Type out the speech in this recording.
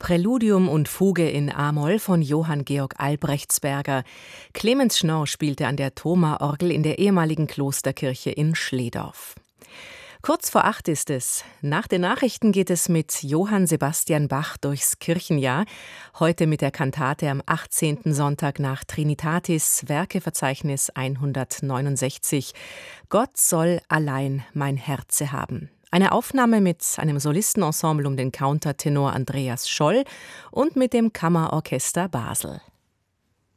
Präludium und Fuge in A-Moll von Johann Georg Albrechtsberger. Clemens Schnorr spielte an der Thoma-Orgel in der ehemaligen Klosterkirche in Schlehdorf. Kurz vor 8 ist es. Nach den Nachrichten geht es mit Johann Sebastian Bach durchs Kirchenjahr. Heute mit der Kantate am 18. Sonntag nach Trinitatis, Werkeverzeichnis 169. Gott soll allein mein Herze haben. Eine Aufnahme mit einem Solistenensemble um den Countertenor Andreas Scholl und mit dem Kammerorchester Basel.